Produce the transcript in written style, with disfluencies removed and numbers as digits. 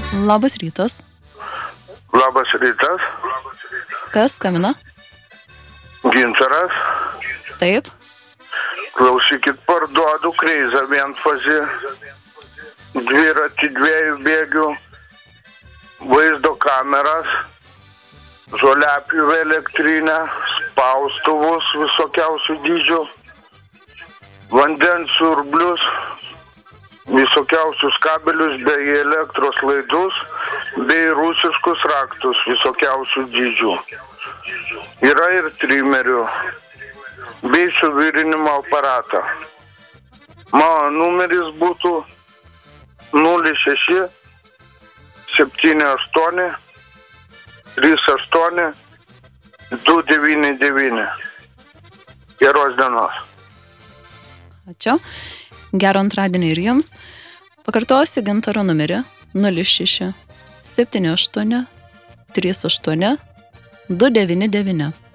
Labas rytas. Labas rytas. Kas skambina? Gintaras. Taip. Klausykit, parduodu kreizą vienfazį, dviratį 2 bėgių, vaizdo kameras, žoliapjūvę elektrinę, spaustuvus visokiausių dydžių, vandens siurblius, visokiausius kabelius bei elektros laidus, bei rusiškus raktus visokiausių dydžių. Yra ir trimerių, bei suvirinimo aparatą. Mano numeris būtų 06 78 38 299. Geros dienos. Ačiū. Gero antradienio ir jums. Pakartosiu Gintaro numerį 06 78 38 299.